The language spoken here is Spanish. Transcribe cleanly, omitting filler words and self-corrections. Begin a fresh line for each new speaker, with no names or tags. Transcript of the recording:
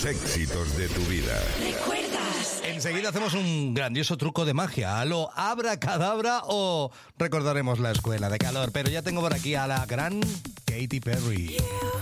los éxitos de tu vida.
¿Recuerdas?
Enseguida hacemos un grandioso truco de magia. ¿A lo abracadabra o recordaremos la escuela de calor? Pero ya tengo por aquí a la gran Katy Perry.